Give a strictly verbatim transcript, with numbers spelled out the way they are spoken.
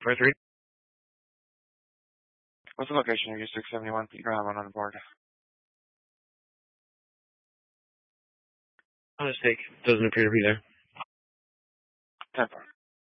twenty-three. What's the location of your six seventy-one? You don't have one on the board. A mistake. Doesn't appear to be there. ten four.